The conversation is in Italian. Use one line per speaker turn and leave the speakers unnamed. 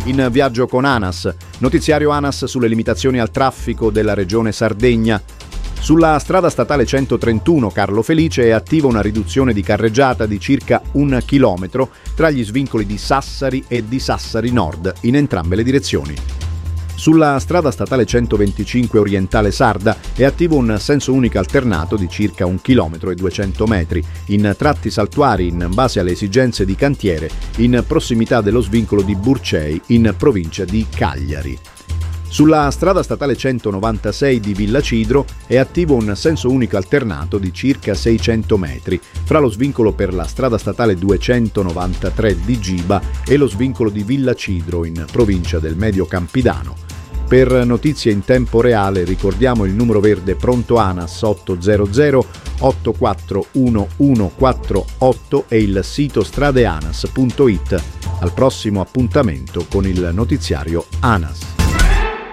In viaggio con ANAS, notiziario ANAS sulle limitazioni al traffico della regione Sardegna. Sulla strada statale 131 Carlo Felice è attiva una riduzione di carreggiata di circa 1 chilometro tra gli svincoli di Sassari e di Sassari Nord, in entrambe le direzioni. Sulla strada statale 125 Orientale Sarda è attivo un senso unico alternato di circa 1 chilometro e 200 metri, in tratti saltuari in base alle esigenze di cantiere, in prossimità dello svincolo di Burcei, in provincia di Cagliari. Sulla strada statale 196 di Villa Cidro è attivo un senso unico alternato di circa 600 metri fra lo svincolo per la strada statale 293 di Giba e lo svincolo di Villa Cidro in provincia del Medio Campidano. Per notizie in tempo reale ricordiamo il numero verde pronto ANAS 800 841148 e il sito stradeanas.it. Al prossimo appuntamento con il notiziario ANAS.